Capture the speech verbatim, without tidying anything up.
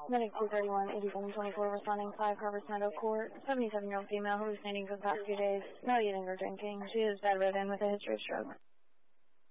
Medic two thirty-one, eighty-seven twenty-four, responding five Harvest Meadow Court. seventy-seven-year-old female hallucinating for the past few days. No eating or drinking. She is bedridden with a history of stroke.